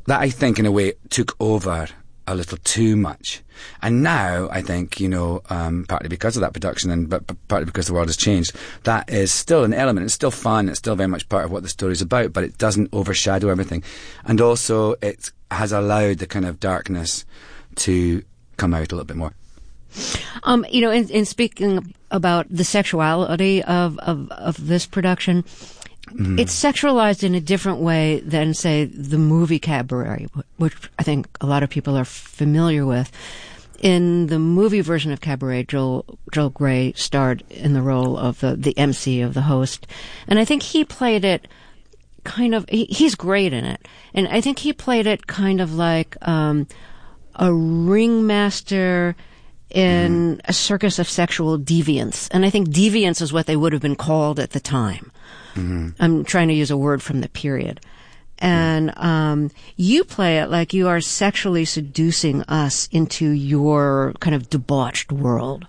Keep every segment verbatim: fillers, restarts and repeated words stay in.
that I think in a way took over a little too much. And now I think, you know, um, partly because of that production and but, but partly because the world has changed, that is still an element. It's still fun. It's still very much part of what the story's about, but it doesn't overshadow everything. And also it has allowed the kind of darkness to come out a little bit more. Um, you know, in, in speaking about the sexuality of, of, of this production, mm. it's sexualized in a different way than, say, the movie Cabaret, which I think a lot of people are familiar with. In the movie version of Cabaret, Joel, Joel Grey starred in the role of the, the M C, of the host. And I think he played it kind of, he, he's great in it. And I think he played it kind of like um, a ringmaster in a circus of sexual deviance. And I think deviance is what they would have been called at the time. Mm-hmm. I'm trying to use a word from the period. And um, you play it like you are sexually seducing us into your kind of debauched world.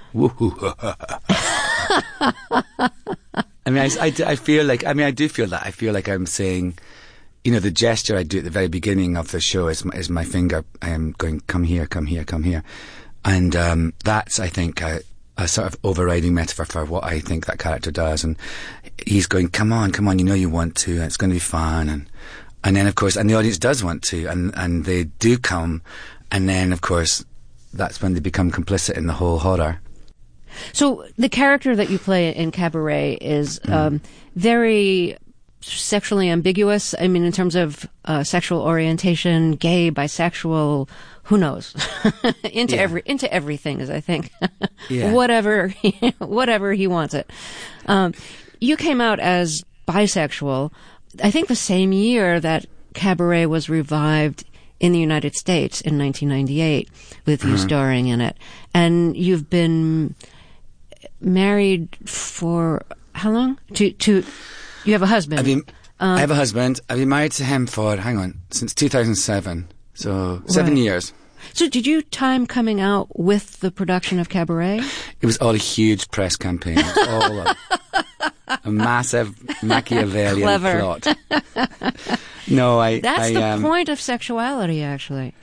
I mean, I, I, I feel like, I mean, I do feel that. I feel like I'm saying, you know, the gesture I do at the very beginning of the show is, is my finger um, going, come here, come here, come here. And um, that's, I think, a, a sort of overriding metaphor for what I think that character does. And he's going, come on, come on, you know you want to, and it's going to be fun. And and then, of course, and the audience does want to, and, and they do come. And then, of course, that's when they become complicit in the whole horror. So the character that you play in Cabaret is mm. um, very sexually ambiguous. I mean, in terms of uh, sexual orientation, gay, bisexual, who knows? into yeah. every into everything, as I think. yeah. Whatever, he, whatever he wants it. Um, you came out as bisexual, I think, the same year that Cabaret was revived in the United States in nineteen ninety-eight, with mm-hmm. you starring in it, and you've been married for how long? To to you have a husband. I've been, um, I have a husband. I've been married to him for hang on since two thousand seven. So seven right. years. So did you time coming out with the production of Cabaret? It was all a huge press campaign. It was all a, a massive Machiavellian Clever. plot. No, I... That's I, the um, point of sexuality, actually.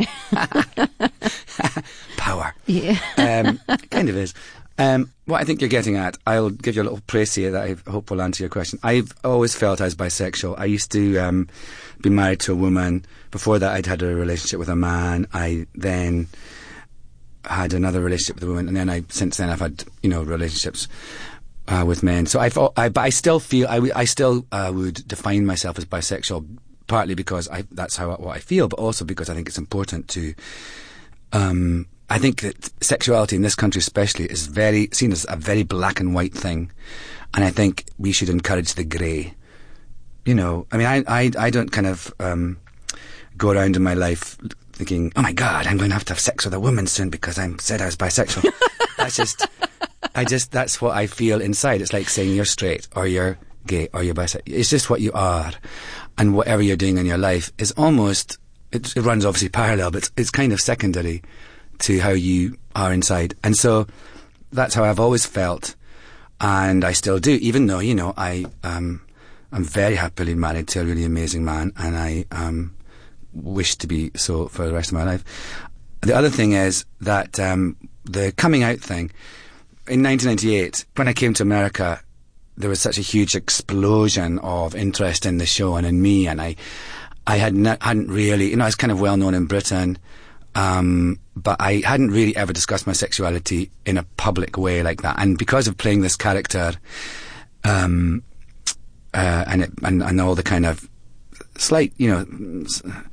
Power. Yeah. Um, kind of is. Um, what I think you're getting at, I'll give you a little praise here that I hope will answer your question. I've always felt I was bisexual. I used to um, be married to a woman. Before that, I'd had a relationship with a man. I then had another relationship with a woman, and then I, since then, I've had, you know, relationships uh, with men. So I've, I, but I still feel, I, I still uh, would define myself as bisexual, partly because I, that's how what I feel, but also because I think it's important to. Um, I think that sexuality in this country especially is very seen as a very black and white thing, and I think we should encourage the grey. You know, I mean, I I, I don't kind of um, go around in my life thinking, oh my God, I'm going to have to have sex with a woman soon because I said I was bisexual. That's just, I just, that's what I feel inside. It's like saying you're straight or you're gay or you're bisexual. It's just what you are, and whatever you're doing in your life is almost, it, it runs obviously parallel, but it's, it's kind of secondary to how you are inside. And so that's how I've always felt, and I still do, even though, you know, I um I'm very happily married to a really amazing man, and I um wish to be so for the rest of my life. The other thing is that um the coming out thing in nineteen ninety-eight, when I came to America, there was such a huge explosion of interest in the show and in me, and I I had not, hadn't really, you know, I was kind of well known in Britain. Um, but I hadn't really ever discussed my sexuality in a public way like that. And because of playing this character, um, uh, and, it, and and all the kind of slight, you know,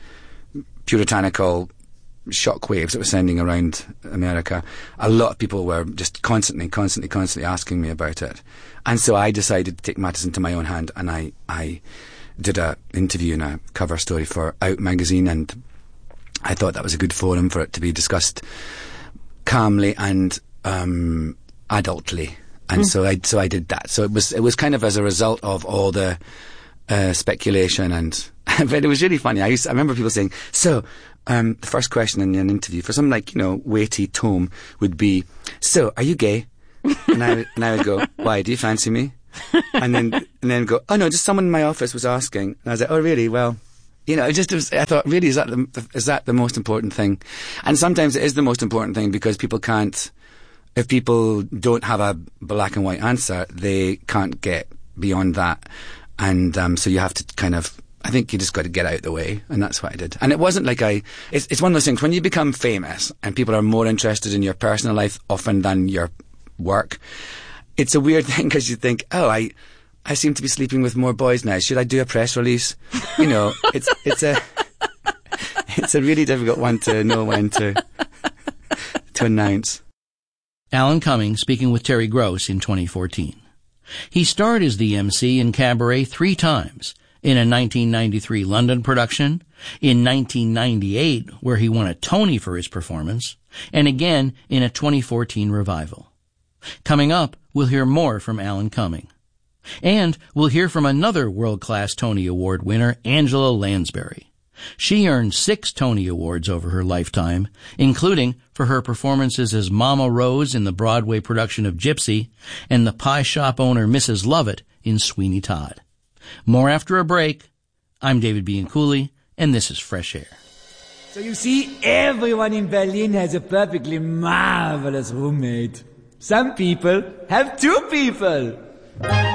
puritanical shockwaves that were sending around America, a lot of people were just constantly, constantly, constantly asking me about it. And so I decided to take matters into my own hand, and I, I did a interview and a cover story for Out magazine, and I thought that was a good forum for it to be discussed calmly and um, adultly, and mm. so I so I did that. So it was it was kind of as a result of all the uh, speculation, and but it was really funny. I used to, I remember people saying, "So um, the first question in an interview for some like you know weighty tome would be, so are you gay?" and I and I would go, "Why? Do you fancy me?" and then and then go, "Oh no, just someone in my office was asking." And I was like, "Oh really? Well." You know, it just was, I thought, really, is that the, is that the most important thing? And sometimes it is the most important thing because people can't, if people don't have a black and white answer, they can't get beyond that. And um, so you have to kind of, I think you just got to get out of the way. And that's what I did. And it wasn't like I, it's, it's one of those things, when you become famous and people are more interested in your personal life often than your work, it's a weird thing because you think, oh, I, I seem to be sleeping with more boys now. Should I do a press release? You know, it's it's a it's a really difficult one to know when to to announce. Alan Cumming speaking with Terry Gross in twenty fourteen. He starred as the M C in Cabaret three times, in a nineteen ninety-three London production, in nineteen ninety-eight where he won a Tony for his performance, and again in a twenty fourteen revival. Coming up, we'll hear more from Alan Cumming. And we'll hear from another world-class Tony Award winner, Angela Lansbury. She earned six Tony Awards over her lifetime, including for her performances as Mama Rose in the Broadway production of Gypsy and the pie shop owner Missus Lovett in Sweeney Todd. More after a break. I'm David Bianculli, and this is Fresh Air. So you see, everyone in Berlin has a perfectly marvelous roommate. Some people have two people.